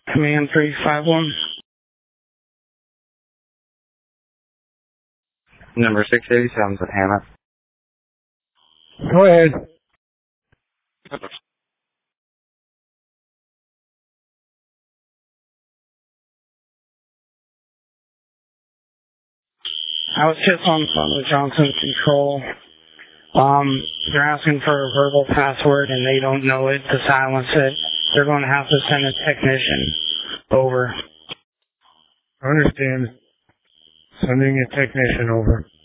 Command 351. Number 687 at Hannah. Go ahead. I was just on the phone with Johnson Control. They're asking for a verbal password and they don't know it to silence it. They're going to have to send a technician over. I understand. Sending a technician over.